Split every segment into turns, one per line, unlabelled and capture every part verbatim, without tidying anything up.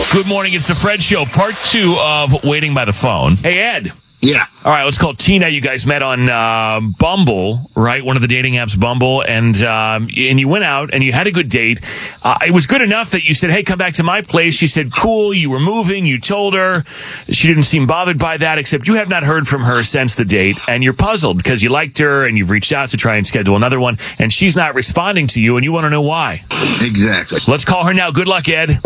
Good morning. It's the Fred Show, part two of Waiting by the Phone. Hey, Ed.
Yeah.
All right, let's call Tina. You guys met on uh, Bumble, right? One of the dating apps, Bumble, and um, and you went out and you had a good date. Uh, it was good enough that you said, "Hey, come back to my place." She said, "Cool." You were moving. You told her. She didn't seem bothered by that, except you have not heard from her since the date, and you're puzzled because you liked her and you've reached out to try and schedule another one, and she's not responding to you, and you want to know why.
Exactly.
Let's call her now. Good luck, Ed.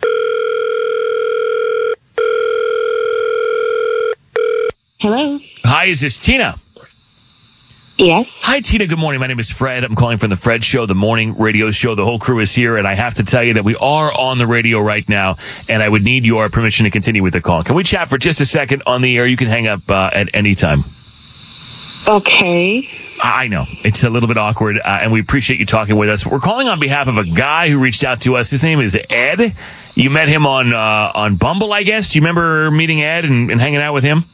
Hello.
Hi, is this Tina?
Yes.
Hi, Tina. Good morning. My name is Fred. I'm calling from the Fred Show, the morning radio show. The whole crew is here, and I have to tell you that we are on the radio right now, and I would need your permission to continue with the call. Can we chat for just a second on the air? You can hang up uh, at any time.
Okay.
I know. It's a little bit awkward, uh, and we appreciate you talking with us. We're calling on behalf of a guy who reached out to us. His name is Ed. You met him on uh, on Bumble, I guess. Do you remember meeting Ed and, and hanging out with him?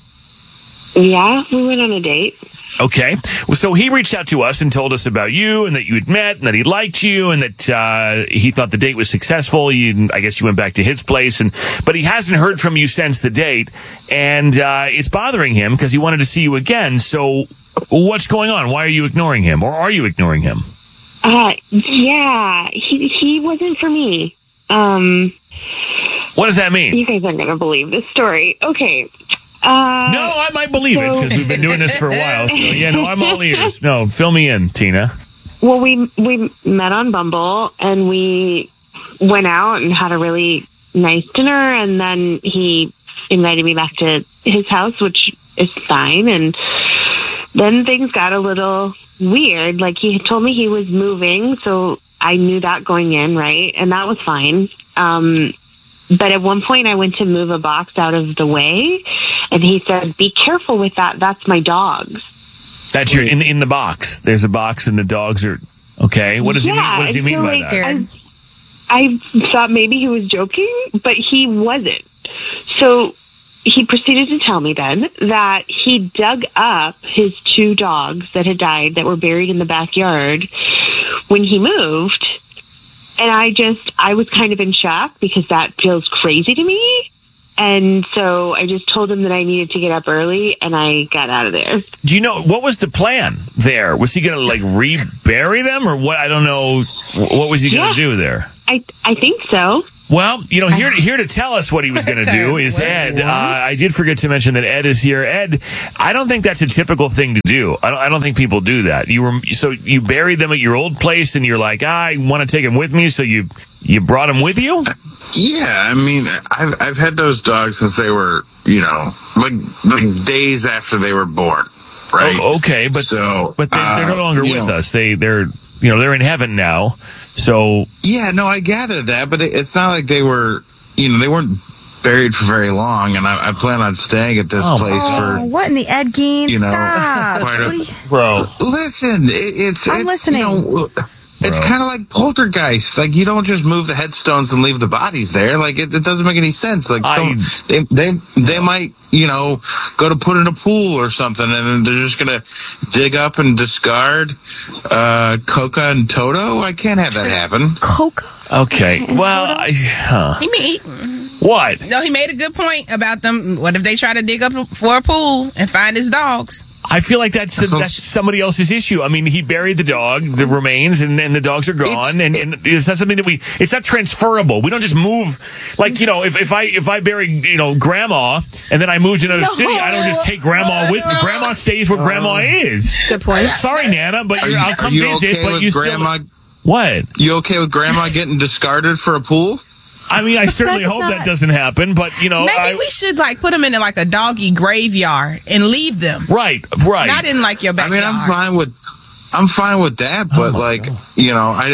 Yeah, we went on a date.
Okay. Well, so he reached out to us and told us about you and that you had met and that he liked you and that uh, he thought the date was successful. You, I guess you went back to his place, and but he hasn't heard from you since the date, and uh, it's bothering him because he wanted to see you again. So what's going on? Why are you ignoring him, or are you ignoring him?
Uh, yeah, he he wasn't for me. Um,
what does that mean?
You guys aren't going to believe this story. Okay. Uh,
no, I might believe
so,
it because we've been doing this for a while. So, yeah, no, I'm all ears. No, fill me in, Tina.
Well, we we met on Bumble, and we went out and had a really nice dinner, and then he invited me back to his house, which is fine. And then things got a little weird. Like, he had told me he was moving, so I knew that going in, right? And that was fine. Um, but at one point, I went to move a box out of the way, and he said, "Be careful with that. That's my dog's."
That's your in in the box. There's a box, and the dogs are okay. What does
yeah,
he mean? What does he mean
so
by
like,
that?
I, I thought maybe he was joking, but he wasn't. So he proceeded to tell me then that he dug up his two dogs that had died that were buried in the backyard when he moved. And I just, I was kind of in shock because that feels crazy to me. And so I just told him that I needed to get up early, and I got out of there.
Do you know, what was the plan there? Was he going to, like, rebury them or what? I don't know. What was he going to
Yeah.
do there?
I I think so.
Well, you know, here, here to tell us what he was going to do is Ed. Uh, I did forget to mention that Ed is here. Ed, I don't think that's a typical thing to do. I don't, I don't think people do that. You were so you buried them at your old place, and you're like, ah, I want to take them with me, so you you brought them with you?
Yeah, I mean, I've I've had those dogs since they were, you know, like like days after they were born, right?
Oh, okay, but
so,
but they're, they're no
uh,
longer with
know,
us. They they're you know they're in heaven now. So
yeah, no, I gathered that, but it, it's not like they were, you know, they weren't buried for very long, and I, I plan on staying at this
Oh,
place
Oh,
for,
what in the Ed Gein?
you know,
Stop.
quite a-
What do you-
bro.
Listen, it, it's
I'm
it's,
listening.
You know, it's
Bro.
kind of like poltergeist. Like, you don't just move the headstones and leave the bodies there. Like, it, it doesn't make any sense. Like,
I-
some, they they they might, you know, go to put in a pool or something, and then they're just gonna dig up and discard uh, Coca and Toto. I can't have that happen.
Coke?
Okay. Well, I, huh.
He made,
What?
no, he made a good point about them. What if they try to dig up for a pool and find his dogs?
I feel like that's that's somebody else's issue. I mean, he buried the dog, the remains, and, and the dogs are gone. And, and it's not something that we. It's not transferable. We don't just move. Like, you know, if, if I if I bury, you know, grandma and then I move to another
No.
city, I don't just take grandma with me. Grandma stays where grandma is.
Good point.
Sorry, Nana, but
Are
you're,
you,
I'll
are
come
you
visit.
okay
But
with
you
grandma?
still. What?
You okay with grandma getting discarded for a pool?
I mean, I certainly
that's
hope
not-
that doesn't happen. But you know,
Maybe
I,
we should like put them in like a doggy graveyard and leave them,
right, right.
not in like your
I
backyard.
mean, I'm fine with I'm fine with that, but like, you know, I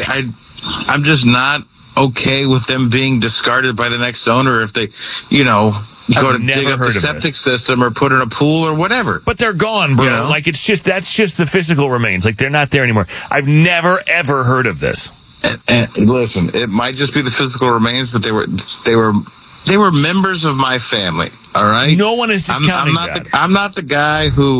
I I'm just not okay with them being discarded by the next owner if they, you know, go
I've
to
never
dig up the
heard of
septic
this.
system or put in a pool or whatever.
But they're gone, bro.
You know?
Like, it's just, that's just the physical remains. Like, they're not there anymore. I've never, ever heard of this.
And, and listen, it might just be the physical remains, but they were they were they were members of my family. All right.
No one is
I'm,
discounting
I'm not
that.
the I'm not the guy who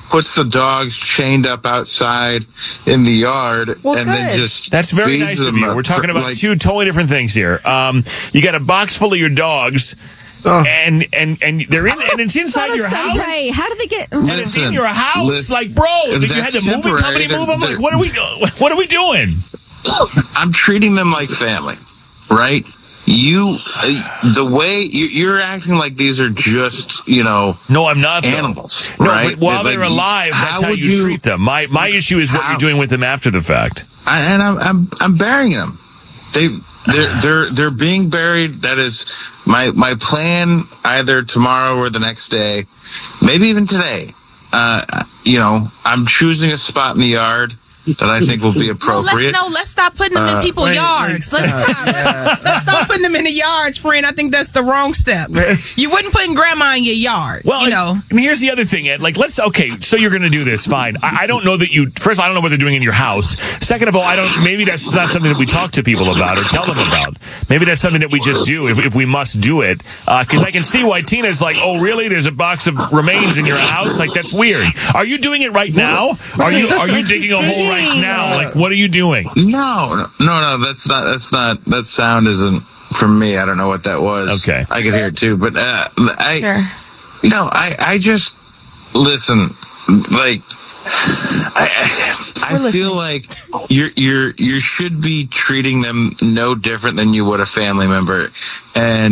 puts the dogs chained up outside in the yard,
Well,
and then
good.
just
That's very
feeds
nice of
them
you.
a
We're talking
fr-
about
like,
two totally different things here. Um, you got a box full of your dogs, and and and they're in, and it's inside your house.
Right. How did they get?
And it's in
Listen,
your house,
listen,
like, bro, did you
that's
have the moving
temporary.
company
They're-
move them? Like,
they're-
what are we doing? What are we doing?
I'm treating them like family, right? You, uh, the way you, you're acting like these are just, you know,
No, I'm not. though.
animals,
No,
right?
but while
Like,
they're alive, that's how
would
you, treat them. My my issue is what
How-
you're doing with them after the fact.
I, and I'm, I'm I'm burying them. They they're they're they're being buried. That is my my plan. Either tomorrow or the next day, maybe even today. Uh, you know, I'm choosing a spot in the yard that I think will be
No,
appropriate.
let's no, let's stop putting them in
Uh,
people's
wait,
yards.
wait,
Let's stop. Let's, let's stop putting them in the yards, friend. I think that's the wrong step. You wouldn't put in grandma in your yard.
Well,
you know.
I mean, here's the other thing, Ed. Like, let's okay. So you're going to do this, fine. I, I don't know that you. First of all, I don't know what they're doing in your house. Second of all, I don't. Maybe that's not something that we talk to people about or tell them about. Maybe that's something that we just do if, if we must do it. Because I can see why Tina's like, oh, really? There's a box of remains in your house? Like, that's weird. Are you doing it right now? Are you Are you
Like
digging
he's
a hole right
digging.
now? Like, what are you doing?
No, no, no. That's not. That's not. That sound isn't from me. I don't know what that was.
Okay.
I could hear it too, but uh, I.
Sure.
No, I. I just listen. Like, I. I, I feel like you're you're you should be treating them no different than you would a family member, and